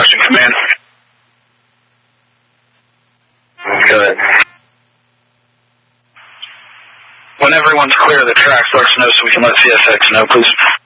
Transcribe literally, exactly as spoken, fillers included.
Washington Command. Good. When everyone's clear of the tracks, let us know so we can let C S X know, please.